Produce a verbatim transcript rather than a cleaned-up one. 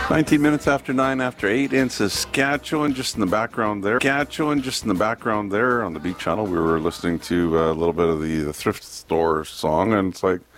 nineteen minutes after nine, after eight in Saskatchewan, just in the background there. Saskatchewan, just in the background there on the Beat Channel. We were listening to a little bit of the, the thrift store song, and it's like,